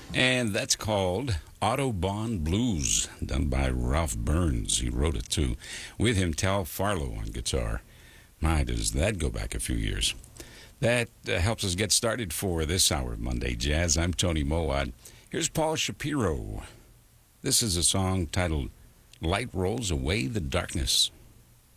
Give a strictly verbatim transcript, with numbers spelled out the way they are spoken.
And that's called Autobahn Blues, done by Ralph Burns. He wrote it too. With him, Tal Farlow on guitar. My, does that go back a few years. That uh, helps us get started for this hour of Monday Jazz. I'm Tony Mowat. Here's Paul Shapiro. This is a song titled Light Rolls Away the Darkness.